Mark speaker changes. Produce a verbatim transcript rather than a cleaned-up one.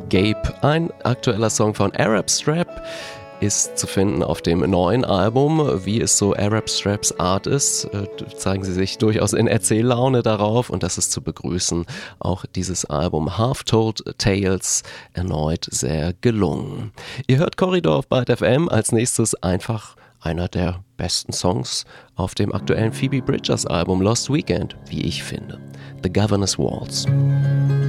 Speaker 1: Gabe, ein aktueller Song von Arab Strap, ist zu finden auf dem neuen Album. Wie es so Arab Straps Art ist, zeigen sie sich durchaus in Erzähllaune darauf und das ist zu begrüßen. Auch dieses Album Half-Told Tales erneut sehr gelungen. Ihr hört Korridor auf Byte F M, als nächstes einfach einer der besten Songs auf dem aktuellen Phoebe Bridgers Album Lost Weekend, wie ich finde. The Governor's Waltz.